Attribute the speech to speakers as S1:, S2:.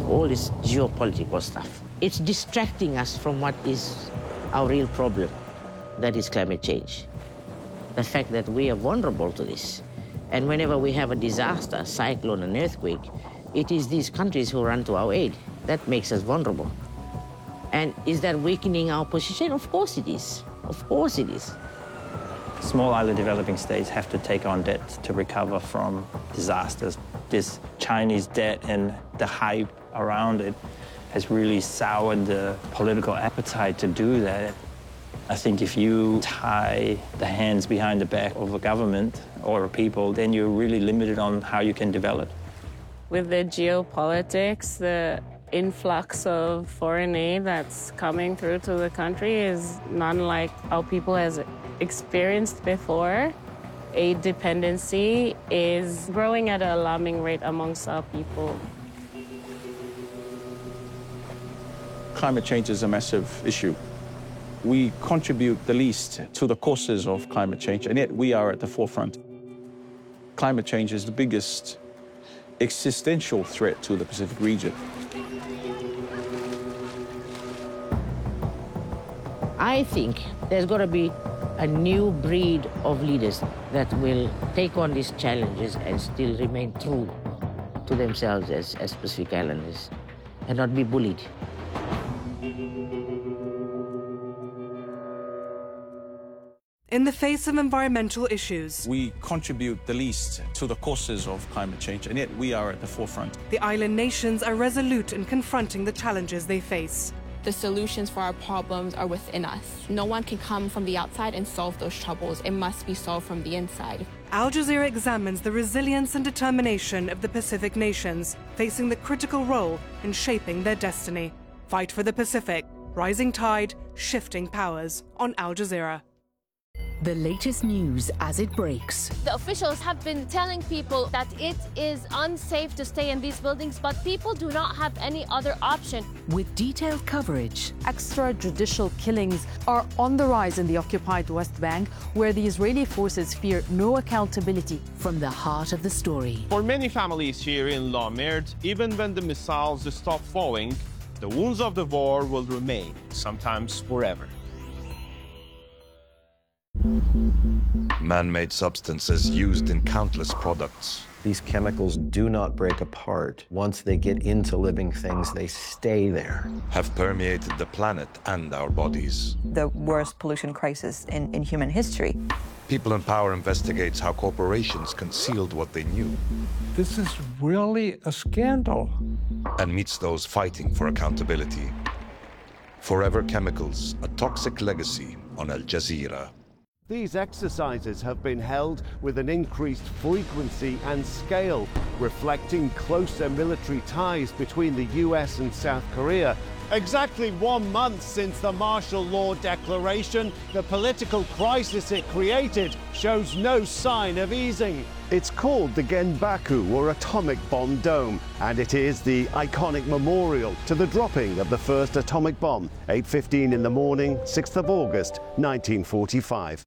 S1: all this geopolitical stuff. It's distracting us from what is our real problem, that is climate change. The fact that we are vulnerable to this. And whenever we have a disaster, cyclone, an earthquake, it is these countries who run to our aid. That makes us vulnerable. And is that weakening our position? Of course it is. Of course it is.
S2: Small island developing states have to take on debt to recover from disasters. This Chinese debt and the hype around it has really soured the political appetite to do that. I think if you tie the hands behind the back of a government or a people, then you're really limited on how you can develop.
S3: With the geopolitics, the influx of foreign aid that's coming through to the country is not like how people has experienced before. Aid dependency is growing at an alarming rate amongst our people.
S4: Climate change is a massive issue. We contribute the least to the causes of climate change, and yet we are at the forefront. Climate change is the biggest existential threat to the Pacific region.
S1: I think there's got to be a new breed of leaders that will take on these challenges and still remain true to themselves as Pacific Islanders and not be bullied.
S5: In the face of environmental issues,
S4: We contribute the least to the causes of climate change, and yet we are at the forefront.
S5: the island nations are resolute in confronting the challenges they face.
S6: The solutions for our problems are within us. No one can come from the outside and solve those troubles. It must be solved from the inside.
S5: Al Jazeera examines the resilience and determination of the Pacific nations, facing the critical role in shaping their destiny. Fight for the Pacific, rising tide, shifting powers, on Al Jazeera.
S7: The latest news as it breaks.
S8: The officials have been telling people that it is unsafe to stay in these buildings, but people do not have any other option.
S7: With detailed coverage.
S9: Extrajudicial killings are on the rise in the occupied West Bank, where the Israeli forces fear no accountability.
S7: From the heart of the story.
S10: For many families here in La Merde, even when the missiles stop falling, the wounds of the war will remain, sometimes forever.
S11: Man-made substances used in countless products.
S12: These chemicals do not break apart. Once they get into living things, they stay there.
S11: Have permeated the planet and our bodies.
S13: The worst pollution crisis in human history.
S11: People in Power investigates how corporations concealed what they knew.
S14: This is really a scandal.
S11: And meets those fighting for accountability. Forever Chemicals, a toxic legacy on Al Jazeera.
S15: These exercises have been held with an increased frequency and scale, reflecting closer military ties between the US and South Korea. Exactly 1 month since the martial law declaration, the political crisis it created shows no sign of easing. It's called the Genbaku, or Atomic Bomb Dome, and it is the iconic memorial to the dropping of the first atomic bomb, 8:15 in the morning, 6th of August, 1945.